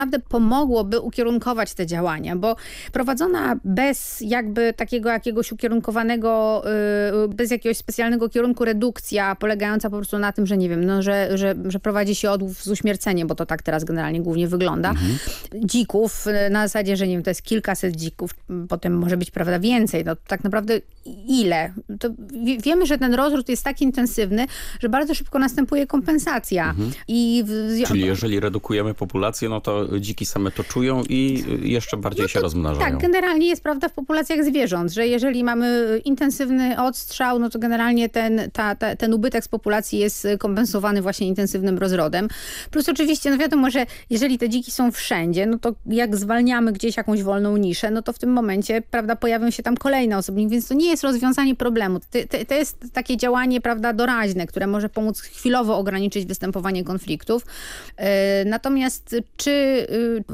naprawdę pomogłoby ukierunkować te działania, bo prowadzona bez jakby takiego jakiegoś ukierunkowanego, bez jakiegoś specjalnego kierunku redukcja, polegająca po prostu na tym, że nie wiem, no, że prowadzi się odłów z uśmierceniem, bo to tak teraz generalnie głównie wygląda. Dzików na zasadzie, że nie wiem, to jest kilkaset dzików, potem może być, prawda, więcej. No tak naprawdę ile? To wiemy, że ten rozród jest tak intensywny, że bardzo szybko następuje kompensacja. Czyli jeżeli redukujemy populację, no to dziki same to czują i jeszcze bardziej się rozmnażają. Tak, generalnie jest prawda w populacjach zwierząt, że jeżeli mamy intensywny odstrzał, no to generalnie ten ubytek z populacji jest kompensowany właśnie intensywnym rozrodem. Plus oczywiście, no wiadomo, że jeżeli te dziki są wszędzie, no to jak zwalniamy gdzieś jakąś wolną niszę, no to w tym momencie, prawda, pojawią się tam kolejne osobniki, więc to nie jest rozwiązanie problemu. To jest takie działanie, prawda, doraźne, które może pomóc chwilowo ograniczyć występowanie konfliktów. Natomiast czy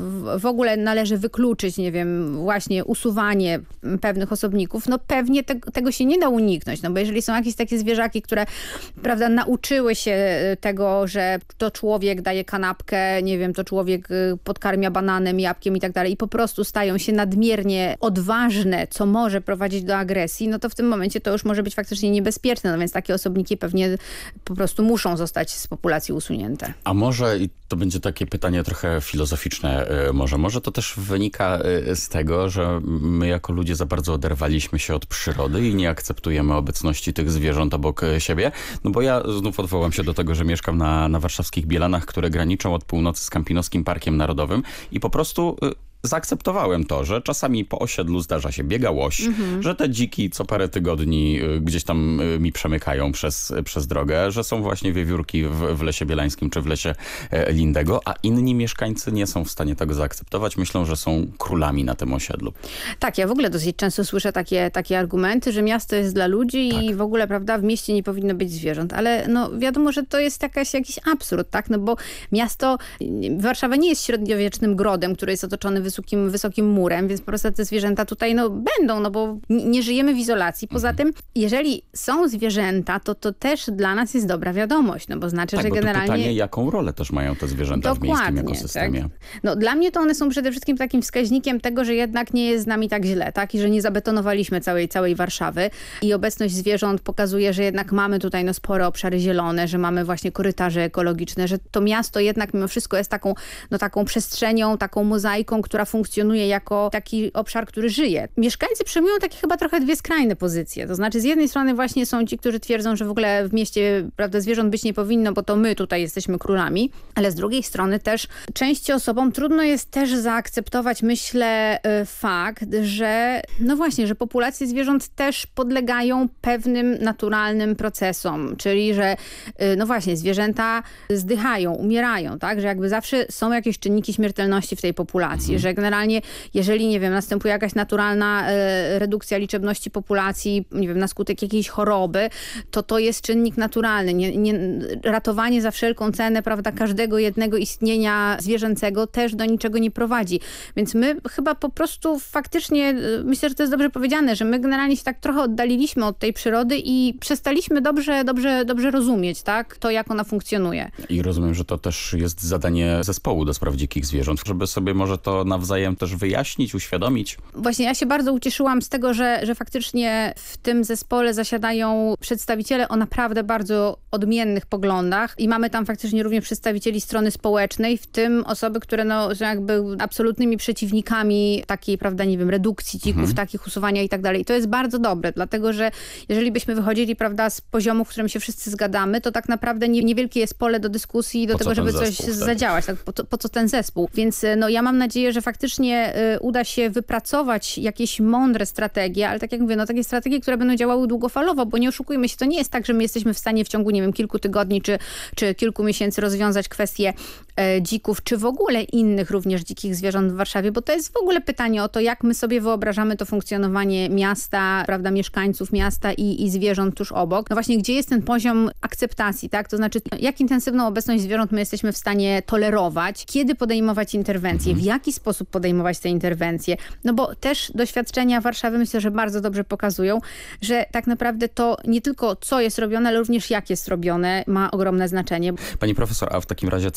w ogóle należy wykluczyć, nie wiem, właśnie usuwanie pewnych osobników? No pewnie tego się nie da uniknąć, no bo jeżeli są jakieś takie zwierzaki, które, prawda, nauczyły się tego, że to człowiek daje kanapkę, nie wiem, to człowiek podkarmia bananem, jabłkiem i tak dalej i po prostu stają się nadmiernie odważne, co może prowadzić do agresji, no to w tym momencie to już może być faktycznie niebezpieczne, no więc takie osobniki pewnie po prostu muszą zostać z populacji usunięte. A może, i to będzie takie pytanie trochę filozoficzne, może to też wynika z tego, że my jako ludzie za bardzo oderwaliśmy się od przyrody i nie akceptujemy obecności tych zwierząt obok siebie. No bo ja znów odwołam się do tego, że mieszkam na warszawskich Bielanach, które graniczą od północy z Kampinoskim Parkiem Narodowym i po prostu zaakceptowałem to, że czasami po osiedlu zdarza się biega łoś, że te dziki co parę tygodni gdzieś tam mi przemykają przez drogę, że są właśnie wiewiórki w Lesie Bielańskim czy w Lesie Lindego, a inni mieszkańcy nie są w stanie tego zaakceptować. Myślą, że są królami na tym osiedlu. Tak, ja w ogóle dosyć często słyszę takie argumenty, że miasto jest dla ludzi i w ogóle, prawda, w mieście nie powinno być zwierząt, ale no wiadomo, że to jest jakiś absurd, tak, no bo miasto, Warszawa nie jest średniowiecznym grodem, który jest otoczony wysokim murem, więc po prostu te zwierzęta tutaj będą, no bo nie żyjemy w izolacji. Poza tym, jeżeli są zwierzęta, to też dla nas jest dobra wiadomość, no bo znaczy, tak, że bo generalnie... pytanie, jaką rolę też mają te zwierzęta w miejskim ekosystemie. Tak. No dla mnie to one są przede wszystkim takim wskaźnikiem tego, że jednak nie jest z nami tak źle, tak? I że nie zabetonowaliśmy całej Warszawy. I obecność zwierząt pokazuje, że jednak mamy tutaj spore obszary zielone, że mamy właśnie korytarze ekologiczne, że to miasto jednak mimo wszystko jest taką przestrzenią, taką mozaiką, która funkcjonuje jako taki obszar, który żyje. Mieszkańcy przyjmują takie chyba trochę dwie skrajne pozycje. To znaczy z jednej strony właśnie są ci, którzy twierdzą, że w ogóle w mieście, prawda, zwierząt być nie powinno, bo to my tutaj jesteśmy królami, ale z drugiej strony też części osobom trudno jest też zaakceptować, myślę, fakt, że no właśnie, że populacje zwierząt też podlegają pewnym naturalnym procesom, czyli że no właśnie, zwierzęta zdychają, umierają, tak, że jakby zawsze są jakieś czynniki śmiertelności w tej populacji, że generalnie, jeżeli, nie wiem, następuje jakaś naturalna redukcja liczebności populacji, nie wiem, na skutek jakiejś choroby, to jest czynnik naturalny. Ratowanie za wszelką cenę, prawda, każdego jednego istnienia zwierzęcego też do niczego nie prowadzi. Więc my chyba po prostu faktycznie, myślę, że to jest dobrze powiedziane, że my generalnie się tak trochę oddaliliśmy od tej przyrody i przestaliśmy dobrze rozumieć, tak, to jak ona funkcjonuje. I rozumiem, że to też jest zadanie zespołu do spraw dzikich zwierząt, żeby sobie może to nawzajem też wyjaśnić, uświadomić. Właśnie ja się bardzo ucieszyłam z tego, że faktycznie w tym zespole zasiadają przedstawiciele o naprawdę bardzo odmiennych poglądach i mamy tam faktycznie również przedstawicieli strony społecznej, w tym osoby, które są jakby absolutnymi przeciwnikami takiej, prawda, nie wiem, redukcji dzików, takich usuwania i tak dalej. To jest bardzo dobre, dlatego że jeżeli byśmy wychodzili, prawda, z poziomu, w którym się wszyscy zgadamy, to tak naprawdę niewielkie jest pole do dyskusji do tego, żeby coś zadziałać. Tak, po co ten zespół? Więc ja mam nadzieję, że faktycznie uda się wypracować jakieś mądre strategie, ale tak jak mówię, takie strategie, które będą działały długofalowo, bo nie oszukujmy się, to nie jest tak, że my jesteśmy w stanie w ciągu, nie wiem, kilku tygodni czy kilku miesięcy rozwiązać kwestię dzików, czy w ogóle innych również dzikich zwierząt w Warszawie, bo to jest w ogóle pytanie o to, jak my sobie wyobrażamy to funkcjonowanie miasta, prawda, mieszkańców miasta i zwierząt tuż obok. No właśnie, gdzie jest ten poziom akceptacji, tak? To znaczy, jak intensywną obecność zwierząt my jesteśmy w stanie tolerować, kiedy podejmować interwencje, w jaki sposób podejmować te interwencje. No bo też doświadczenia Warszawy myślę, że bardzo dobrze pokazują, że tak naprawdę to nie tylko co jest robione, ale również jak jest robione ma ogromne znaczenie. Pani profesor, a w takim razie co każdy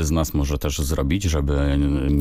każdy z nas może też zrobić, żeby